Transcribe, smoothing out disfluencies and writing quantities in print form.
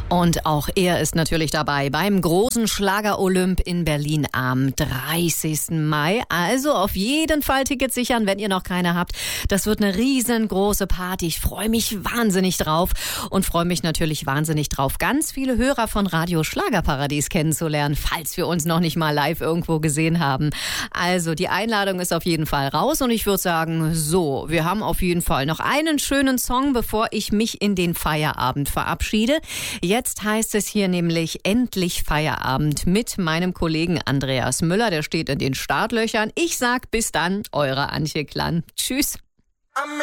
Und auch er ist natürlich dabei beim großen Schlager-Olymp in Berlin am 30. Mai. Also auf jeden Fall Tickets sichern, wenn ihr noch keine habt. Das wird eine riesengroße Party. Ich freue mich wahnsinnig drauf und freue mich natürlich wahnsinnig drauf, ganz viele Hörer von Radio Schlagerparadies kennenzulernen, falls wir uns noch nicht mal live irgendwo gesehen haben. Also die Einladung ist auf jeden Fall raus und ich würde sagen, so, wir haben auf jeden Fall noch einen schönen Song, bevor ich mich in den Feierabend verabschiede. Jetzt heißt es hier nämlich endlich Feierabend mit meinem Kollegen Andreas Müller. Der steht in den Startlöchern. Ich sag bis dann, eure Antje Klann. Tschüss.